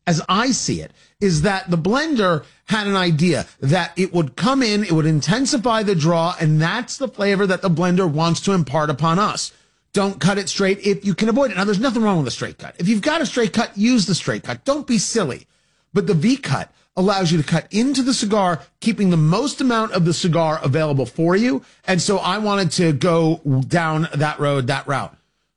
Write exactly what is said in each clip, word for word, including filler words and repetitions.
as I see it, is that the blender had an idea that it would come in, it would intensify the draw, and that's the flavor that the blender wants to impart upon us. Don't cut it straight if you can avoid it. Now, there's nothing wrong with a straight cut. If you've got a straight cut, use the straight cut. Don't be silly. But the V-cut allows you to cut into the cigar, keeping the most amount of the cigar available for you. And so I wanted to go down that road, that route.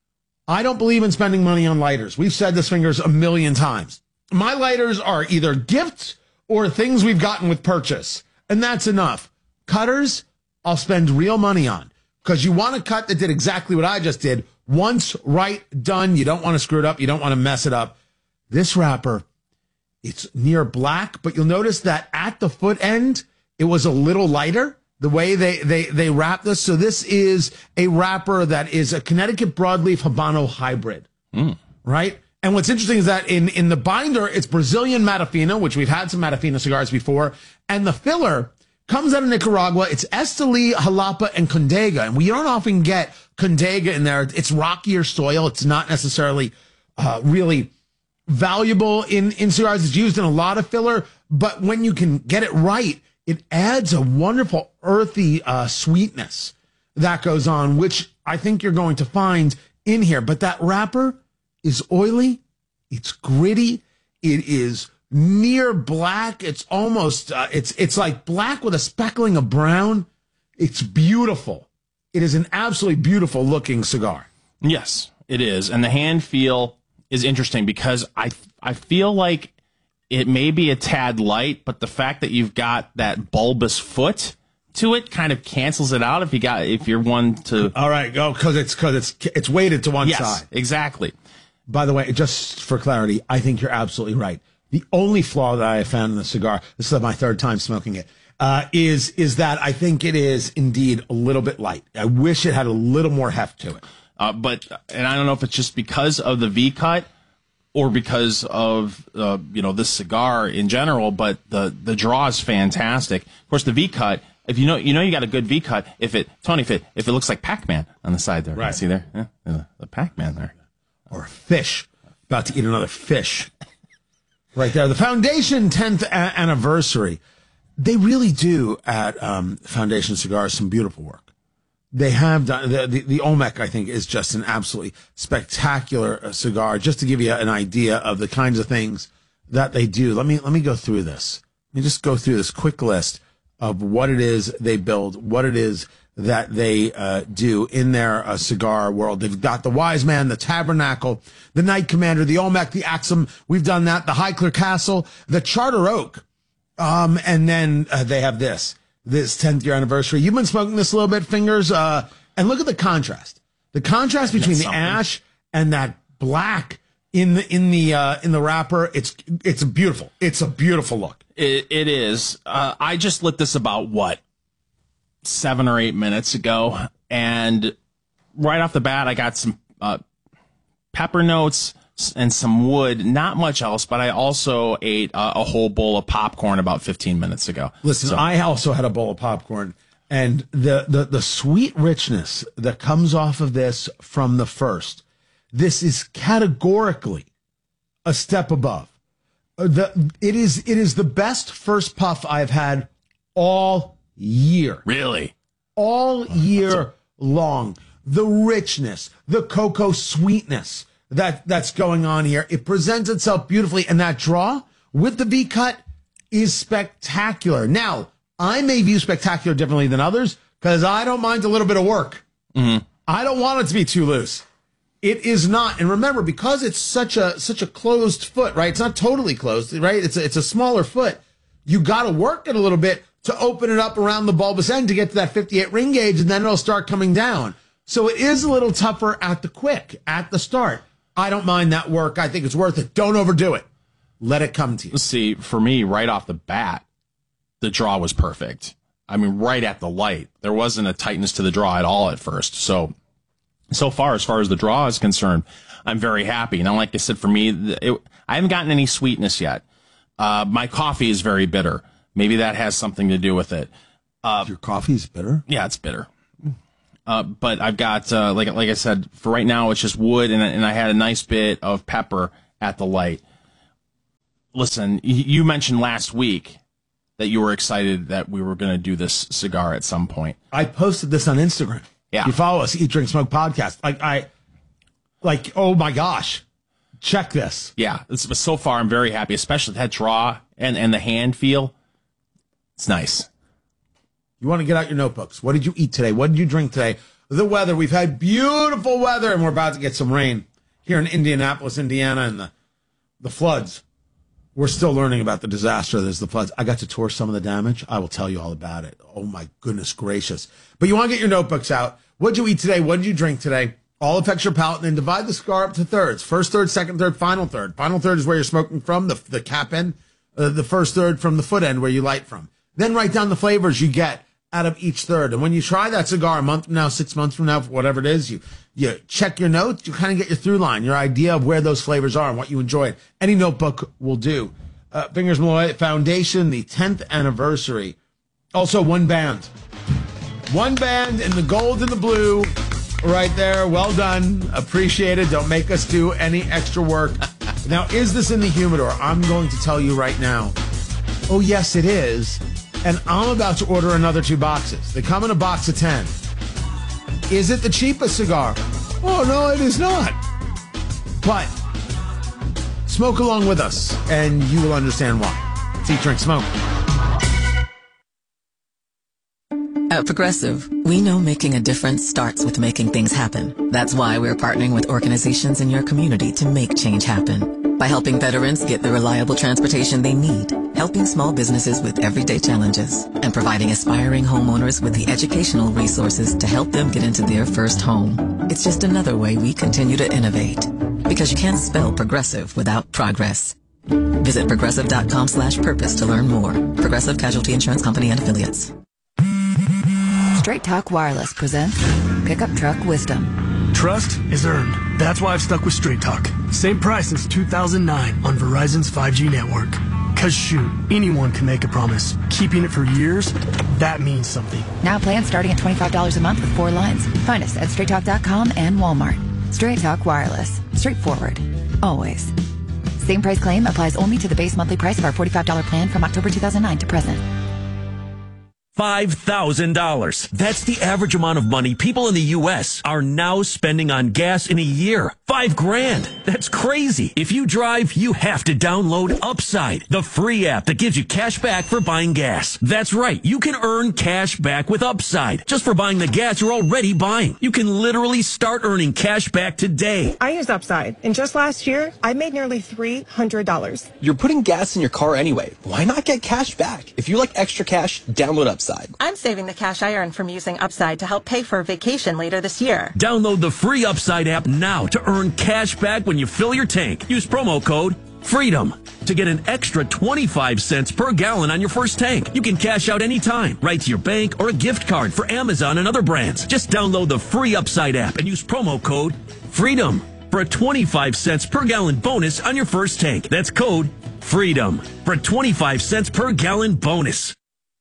I don't believe in spending money on lighters. We've said this, Fingers, a million times. My lighters are either gifts or things we've gotten with purchase. And that's enough. Cutters, I'll spend real money on. Because you want a cut that did exactly what I just did. Once, right, done. You don't want to screw it up. You don't want to mess it up. This wrapper, it's near black, but you'll notice that at the foot end, it was a little lighter, the way they, they, they wrap this. So this is a wrapper that is a Connecticut broadleaf Habano hybrid, mm. right? And what's interesting is that in, in the binder, it's Brazilian Matafina, which we've had some Matafina cigars before, and the filler comes out of Nicaragua. It's Esteli, Jalapa, and Condega. And we don't often get Condega in there. It's rockier soil. It's not necessarily uh, really valuable in, in cigars. It's used in a lot of filler. But when you can get it right, it adds a wonderful earthy uh, sweetness that goes on, which I think you're going to find in here. But that wrapper is oily. It's gritty. It is near black. It's almost, uh, it's, it's like black with a speckling of brown. It's beautiful. It is an absolutely beautiful looking cigar. Yes, it is. And the hand feel is interesting because I, I feel like it may be a tad light, but the fact that you've got that bulbous foot to it kind of cancels it out. If you got, if you're one to, all right, go. Cause it's, cause it's, it's weighted to one yes, side. Exactly. By the way, just for clarity, I think you're absolutely right. The only flaw that I have found in the cigar, this is my third time smoking it, uh, is is that I think it is indeed a little bit light. I wish it had a little more heft to it. Uh, but, and I don't know if it's just because of the V-cut or because of, uh, you know, this cigar in general, but the, the draw is fantastic. Of course, the V-cut, if you know, you know, you got a good V-cut, if it, Tony, if it, if it looks like Pac-Man on the side there. Right. See there? Yeah, the, the Pac-Man there. Or a fish. About to eat another fish. Right there. The Foundation tenth a- anniversary. They really do at um, Foundation Cigars some beautiful work. They have done, the, the, the Olmec, I think, is just an absolutely spectacular uh, cigar. Just to give you an idea of the kinds of things that they do. Let me, let me go through this. Let me just go through this quick list of what it is they build, what it is that they uh, do in their uh, cigar world. They've got the Wise Man, the Tabernacle, the Knight Commander, the Olmec, the Axum. We've done that. The Highclere Castle, the Charter Oak. Um, and then uh, they have this, this tenth year anniversary. You've been smoking this a little bit, Fingers. Uh, and look at the contrast. The contrast between the ash and that black in the, in the, uh, in the wrapper. It's, it's beautiful. It's a beautiful look. It, it is. Uh, I just lit this about what? seven or eight minutes ago, and right off the bat, I got some uh, pepper notes and some wood, not much else, but I also ate uh, a whole bowl of popcorn about fifteen minutes ago. Listen, so. I also had a bowl of popcorn, and the, the, the sweet richness that comes off of this from the first, this is categorically a step above. The, it is, it is the best first puff I've had all year. Really? All year a- long. The richness, the cocoa sweetness that, that's going on here. It presents itself beautifully. And that draw with the V-cut is spectacular. Now, I may view spectacular differently than others because I don't mind a little bit of work. Mm-hmm. I don't want it to be too loose. It is not. And remember, because it's such a, such a closed foot, right? It's not totally closed, right? It's a, it's a smaller foot. You got to work it a little bit to open it up around the bulbous end to get to that fifty-eight ring gauge, and then it'll start coming down. So it is a little tougher at the quick, at the start. I don't mind that work. I think it's worth it. Don't overdo it. Let it come to you. See, for me, right off the bat, the draw was perfect. I mean, right at the light. There wasn't a tightness to the draw at all at first. So, so far, as far as the draw is concerned, I'm very happy. Now, like I said, for me, it, I haven't gotten any sweetness yet. Uh, my coffee is very bitter. Maybe that has something to do with it. Uh, Your coffee's bitter? Yeah, it's bitter. Uh, but I've got, uh, like, like I said, for right now, it's just wood, and, and I had a nice bit of pepper at the light. listen, you mentioned last week that you were excited that we were going to do this cigar at some point. I posted this on Instagram. Yeah. You follow us, Eat, Drink, Smoke podcast. Like, I, like, oh my gosh, check this. Yeah. This, but so far, I'm very happy, especially that draw and, and the hand feel. It's nice. You want to get out your notebooks. What did you eat today? What did you drink today? The weather. We've had beautiful weather, and we're about to get some rain here in Indianapolis, Indiana, and the, the floods. We're still learning about the disaster that is the floods. I got to tour some of the damage. I will tell you all about it. Oh, my goodness gracious. But you want to get your notebooks out. What did you eat today? What did you drink today? All affects your palate, and then divide the cigar up to thirds. First third, second third, final third. Final third is where you're smoking from, the, the cap end. Uh, the first third from the foot end where you light from. Then write down the flavors you get out of each third. And when you try that cigar a month from now, six months from now, whatever it is, you you check your notes, you kind of get your through line, your idea of where those flavors are and what you enjoyed. Any notebook will do. Uh, Fingers Malloy Foundation, the tenth anniversary. Also, one band. One band in the gold and the blue right there. Well done. Appreciate it. Don't make us do any extra work. Now, is this in the humidor? I'm going to tell you right now. Oh, yes, it is. And I'm about to order another two boxes. They come in a box of ten. Is it the cheapest cigar? Oh, no, it is not. But smoke along with us, and you will understand why. It's Eat, Drink, Smoke. At Progressive, we know making a difference starts with making things happen. That's why we're partnering with organizations in your community to make change happen. By helping veterans get the reliable transportation they need, helping small businesses with everyday challenges, and providing aspiring homeowners with the educational resources to help them get into their first home. It's just another way we continue to innovate. Because you can't spell progressive without progress. Visit progressive.com slash purpose to learn more. Progressive Casualty Insurance Company and Affiliates. Straight Talk Wireless presents Pickup Truck Wisdom. Trust is earned. That's why I've stuck with Straight Talk. Same price since two thousand nine on Verizon's five G network. Cause shoot, anyone can make a promise. Keeping it for years, that means something. Now plans starting at twenty-five dollars a month with four lines. Find us at straight talk dot com and Walmart. Straight Talk Wireless. Straightforward. Always. Same price claim applies only to the base monthly price of our forty-five dollars plan from October two thousand nine to present. five thousand dollars. That's the average amount of money people in the U S are now spending on gas in a year. Five grand. That's crazy. If you drive, you have to download Upside, the free app that gives you cash back for buying gas. That's right. You can earn cash back with Upside just for buying the gas you're already buying. You can literally start earning cash back today. I use Upside, and just last year, I made nearly three hundred dollars. You're putting gas in your car anyway. Why not get cash back? If you like extra cash, download Upside. I'm saving the cash I earn from using Upside to help pay for a vacation later this year. Download the free Upside app now to earn cash back when you fill your tank. Use promo code FREEDOM to get an extra twenty-five cents per gallon on your first tank. You can cash out anytime, right to your bank or a gift card for Amazon and other brands. Just download the free Upside app and use promo code FREEDOM for a twenty-five cents per gallon bonus on your first tank. That's code FREEDOM for a twenty-five cents per gallon bonus.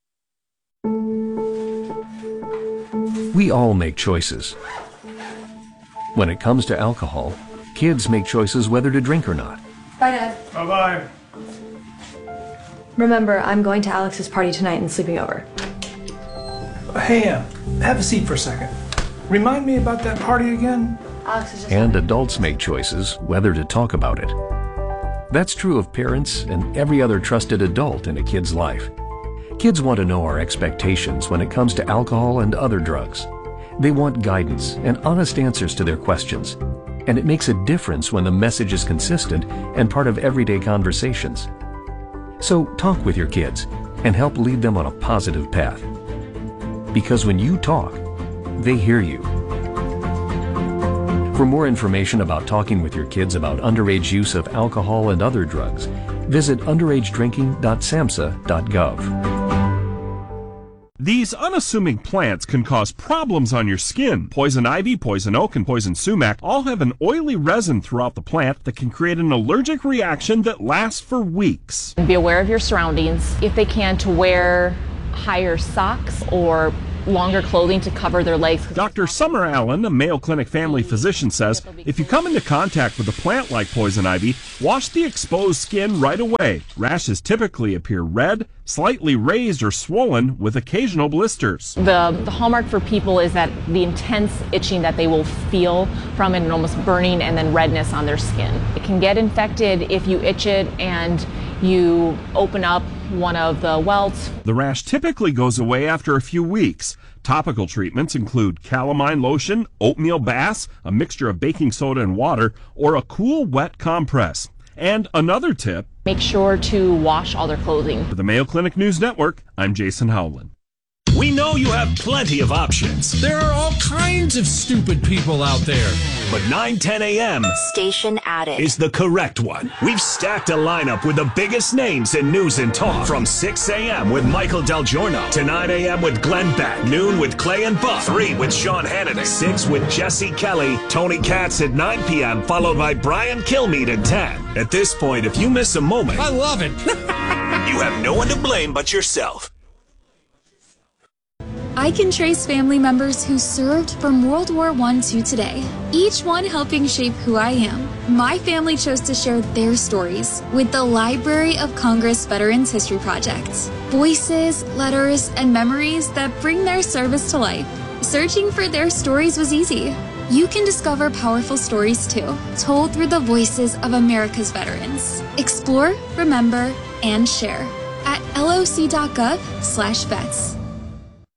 We all make choices. When it comes to alcohol, kids make choices whether to drink or not. Bye, Dad. Bye-bye. Remember, I'm going to Alex's party tonight and sleeping over. Hey, uh, have a seat for a second. Remind me about that party again? Alex is just And adults make choices whether to talk about it. That's true of parents and every other trusted adult in a kid's life. Kids want to know our expectations when it comes to alcohol and other drugs. They want guidance and honest answers to their questions. And it makes a difference when the message is consistent and part of everyday conversations. So talk with your kids and help lead them on a positive path. Because when you talk, they hear you. For more information about talking with your kids about underage use of alcohol and other drugs, visit underage drinking dot samhsa dot gov. These unassuming plants can cause problems on your skin. Poison ivy, poison oak, and poison sumac all have an oily resin throughout the plant that can create an allergic reaction that lasts for weeks. Be aware of your surroundings. If they can, to wear higher socks or longer clothing to cover their legs. Doctor Summer Allen, a Mayo Clinic family physician, says if you come into contact with a plant like poison ivy, wash the exposed skin right away. Rashes typically appear red, slightly raised or swollen, with occasional blisters. The, the hallmark for people is that the intense itching that they will feel from it, and almost burning and then redness on their skin. It can get infected if you itch it and you open up one of the welts. The rash typically goes away after a few weeks. Topical treatments include calamine lotion, oatmeal baths, a mixture of baking soda and water, or a cool, wet compress. And another tip: make sure to wash all their clothing. For the Mayo Clinic News Network, I'm Jason Howland. We know you have plenty of options. There are all kinds of stupid people out there. But nine ten a.m. Station added is the correct one. We've stacked a lineup with the biggest names in news and talk. From six a.m. with Michael Del Giorno to nine a.m. with Glenn Beck, noon with Clay and Buck, three with Sean Hannity, six with Jesse Kelly, Tony Katz at nine p.m., followed by Brian Kilmeade at ten. At this point, if you miss a moment, I love it. You have no one to blame but yourself. I can trace family members who served from World War One to today, each one helping shape who I am. My family chose to share their stories with the Library of Congress Veterans History Project. Voices, letters, and memories that bring their service to life. Searching for their stories was easy. You can discover powerful stories too, told through the voices of America's veterans. Explore, remember, and share at loc.gov slash vets.